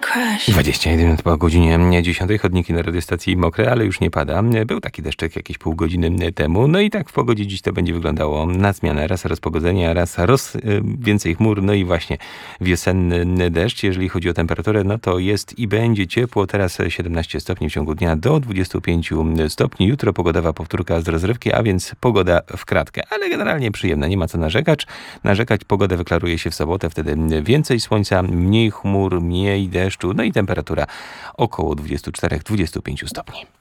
21 minut po godzinie 10. Chodniki na radiostacji mokre, ale już nie pada. Był taki deszczek jakieś pół godziny temu. No i tak w pogodzie dziś to będzie wyglądało na zmianę. Raz rozpogodzenie, a raz więcej chmur. No i właśnie wiosenny deszcz. Jeżeli chodzi o temperaturę, no to jest i będzie ciepło. Teraz 17 stopni w ciągu dnia do 25 stopni. Jutro pogodowa powtórka z rozrywki, a więc pogoda w kratkę. Ale generalnie przyjemna. Nie ma co narzekać. Pogoda wyklaruje się w sobotę. Wtedy więcej słońca, mniej chmur, mniej deszczu. No i temperatura około 24-25 stopni.